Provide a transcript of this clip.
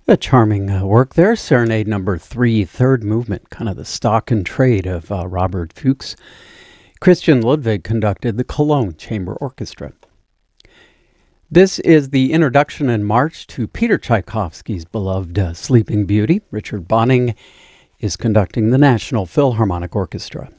A charming work there. Serenade number 3, third movement, kind of the stock and trade of Robert Fuchs. Christian Ludwig conducted the Cologne Chamber Orchestra. This is the introduction in March to Peter Tchaikovsky's beloved Sleeping Beauty. Richard Bonning is conducting the National Philharmonic Orchestra.